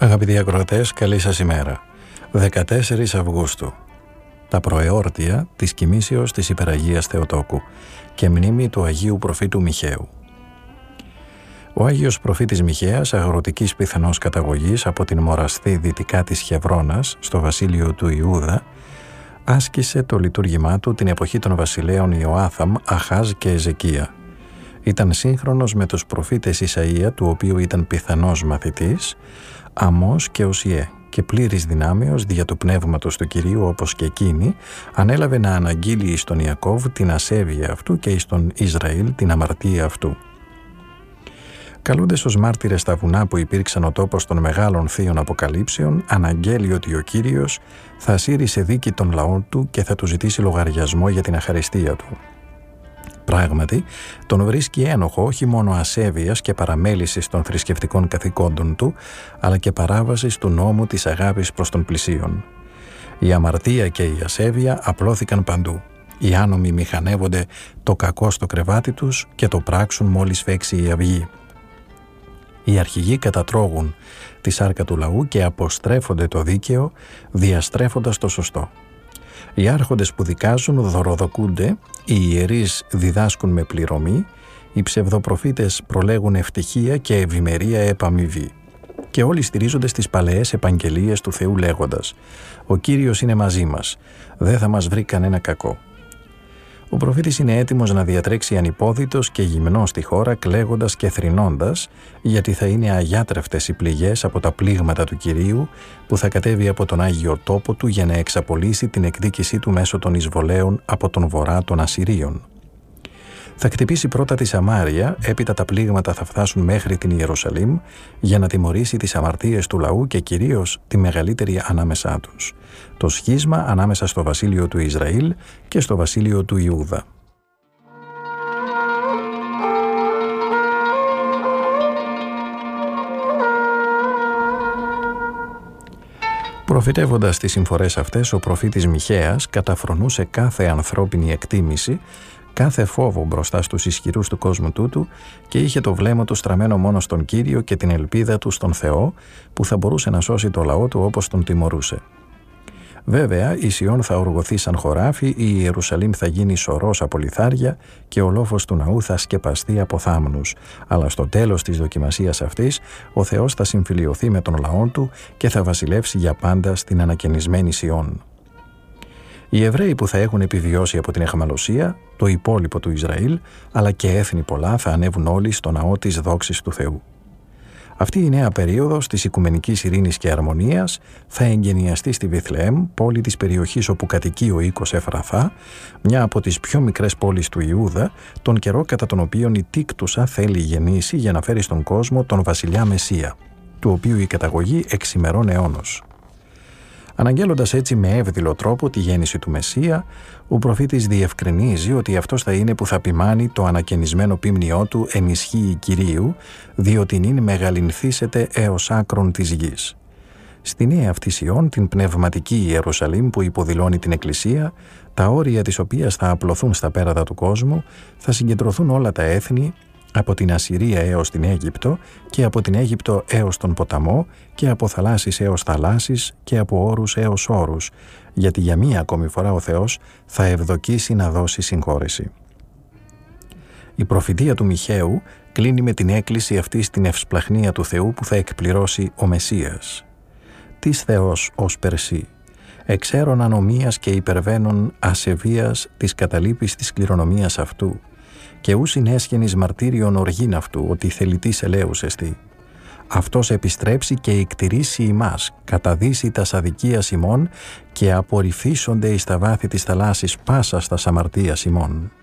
Αγαπητοί ακροατές, καλή σας ημέρα. 14 Αυγούστου. Τα προεόρτια της κοιμήσεως της Υπεραγίας Θεοτόκου και μνήμη του Αγίου Προφήτου Μιχαίου. Ο Άγιος Προφήτης Μιχαίας, αγροτικής πιθανώς καταγωγής από την Μορασθή δυτικά της Χευρώνας, στο βασίλειο του Ιούδα, άσκησε το λειτουργήμά του την εποχή των βασιλέων Ιωάθαμ, Αχάζ και Εζεκία. Ήταν σύγχρονος με τους προφήτες Ισαΐα, του οποίου ήταν πιθανός μαθητής, Αμώς και Οσιέ, και πλήρης δυνάμεως δια του πνεύματος του Κυρίου, όπως και εκείνη, ανέλαβε να αναγγείλει εις τον Ιακώβ την ασέβεια αυτού και εις τον Ισραήλ την αμαρτία αυτού. Καλούντες ως μάρτυρες στα βουνά που υπήρξαν ο τόπος των μεγάλων θείων αποκαλύψεων, αναγγέλει ότι ο Κύριος θα ασύρει σε δίκη των λαών του και θα του ζητήσει λογαριασμό για την αχαριστία του. Πράγματι, τον βρίσκει ένοχο όχι μόνο ασέβειας και παραμέλησης των θρησκευτικών καθηκόντων του, αλλά και παράβασης του νόμου της αγάπης προς τον πλησίον. Η αμαρτία και η ασέβεια απλώθηκαν παντού. Οι άνομοι μηχανεύονται το κακό στο κρεβάτι τους και το πράξουν μόλις φέξει η αυγή. Οι αρχηγοί κατατρώγουν τη σάρκα του λαού και αποστρέφονται το δίκαιο, διαστρέφοντας το σωστό. Οι άρχοντες που δικάζουν δωροδοκούνται, οι ιερείς διδάσκουν με πληρωμή, οι ψευδοπροφήτες προλέγουν ευτυχία και ευημερία επαμοιβή. Και όλοι στηρίζονται στις παλαιές επαγγελίες του Θεού λέγοντας «Ο Κύριος είναι μαζί μας, δεν θα μας βρει κανένα κακό». Ο προφήτης είναι έτοιμος να διατρέξει ανυπόδητος και γυμνός στη χώρα, κλαίγοντας και θρηνώντας, γιατί θα είναι αγιάτρευτες οι πληγές από τα πλήγματα του Κυρίου, που θα κατέβει από τον Άγιο τόπο του για να εξαπολύσει την εκδίκησή του μέσω των εισβολέων από τον βορρά των Ασσυρίων. Θα χτυπήσει πρώτα τη Σαμάρια, έπειτα τα πλήγματα θα φτάσουν μέχρι την Ιερουσαλήμ για να τιμωρήσει τις αμαρτίες του λαού και κυρίως τη μεγαλύτερη ανάμεσά τους, το σχίσμα ανάμεσα στο βασίλειο του Ισραήλ και στο βασίλειο του Ιούδα. Προφητεύοντας τις συμφορές αυτές, ο προφήτης Μιχαίας καταφρονούσε κάθε ανθρώπινη εκτίμηση, κάθε φόβο μπροστά στους ισχυρούς του κόσμου τούτου και είχε το βλέμμα του στραμμένο μόνο στον Κύριο και την ελπίδα του στον Θεό, που θα μπορούσε να σώσει το λαό του όπως τον τιμωρούσε. Βέβαια, η Σιών θα οργωθεί σαν χωράφι, η Ιερουσαλήμ θα γίνει σωρός από λιθάρια και ο λόφος του ναού θα σκεπαστεί από θάμνους. Αλλά στο τέλος της δοκιμασίας αυτής, ο Θεός θα συμφιλιωθεί με τον λαό του και θα βασιλεύσει για πάντα στην ανακαινισμένη Σιών. Οι Εβραίοι που θα έχουν επιβιώσει από την αιχμαλωσία, το υπόλοιπο του Ισραήλ, αλλά και έθνη πολλά θα ανέβουν όλοι στο ναό της δόξης του Θεού. Αυτή η νέα περίοδος της οικουμενικής ειρήνης και αρμονίας θα εγγενιαστεί στη Βιθλεέμ, πόλη της περιοχής όπου κατοικεί ο οίκος Εφραθά, μια από τις πιο μικρές πόλεις του Ιούδα, τον καιρό κατά τον οποίο η Τίκτουσα θέλει γεννήσει για να φέρει στον κόσμο τον βασιλιά Μεσσία, του οποίου η καταγωγή εξημερών αιώνος. Αναγγέλλοντας έτσι με εύδηλο τρόπο τη γέννηση του Μεσσία, ο προφήτης διευκρινίζει ότι αυτός θα είναι που θα ποιμάνει το ανακαινισμένο ποίμνιό του ενισχύει Κυρίου, διότι νυν μεγαλυνθήσεται έως άκρον της γης. Στη νέα αυτή Σιών, την πνευματική Ιερουσαλήμ που υποδηλώνει την Εκκλησία, τα όρια της οποίας θα απλωθούν στα πέρατα του κόσμου, θα συγκεντρωθούν όλα τα έθνη, από την Ασσυρία έως την Αίγυπτο και από την Αίγυπτο έως τον ποταμό και από θαλάσσης έως θαλάσσης και από όρους έως όρους, γιατί για μία ακόμη φορά ο Θεός θα ευδοκίσει να δώσει συγχώρεση. Η προφητεία του Μιχαίου κλείνει με την έκκληση αυτή στην ευσπλαχνία του Θεού που θα εκπληρώσει ο Μεσσίας. «Τις Θεός ως περσί, εξαίρων ανομίας και υπερβαίνων ασεβίας της καταλήπης της κληρονομίας αυτού, και ου συνέσχενης μαρτύριον οργήν αυτού, ότι θελητής ελέους εστί. Αυτός επιστρέψει και εκτηρήσει ημάς, καταδύσει τας αδικίας ημών και απορριφήσονται εις τα βάθη της θαλάσσης πάσα στας αμαρτίας ημών».